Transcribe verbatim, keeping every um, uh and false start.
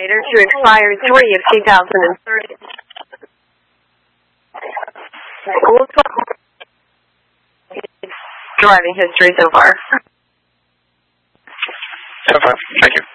estimator to expire three of two thousand thirty. Driving history so far. So far. Thank you.